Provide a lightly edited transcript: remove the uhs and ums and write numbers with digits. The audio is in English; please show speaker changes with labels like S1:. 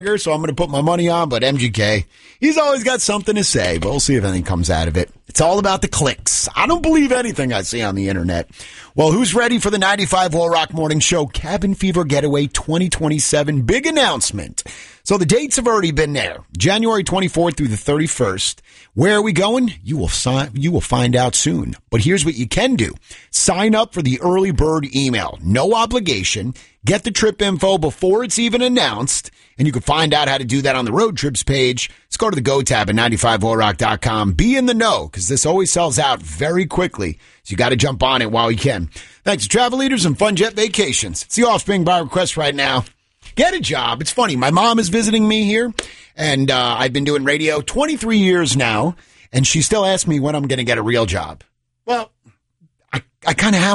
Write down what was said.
S1: so I'm going to put my money on, but MGK, he's always got something to say, but we'll see if anything comes out of it. It's all about the clicks. I don't believe anything I see on the internet. Well, who's ready for the 95 All Rock Morning Show Cabin Fever Getaway 2027 big announcement? So the dates have already been there. January 24th through the 31st. Where are we going? You will find out soon. But here's what you can do. Sign up for the early bird email. No obligation. Get the trip info before it's even announced. And you can find out how to do that on the road trips page. Let's go to the Go tab at 95allrock.com. Be in the know, because this always sells out very quickly. So you got to jump on it while you can. Thanks to Travel Leaders and Fun Jet Vacations. It's the Offspring by request right now. Get a job. It's funny. My mom is visiting me here, and I've been doing radio 23 years now, and she still asks me when I'm going to get a real job. Well, I kind of have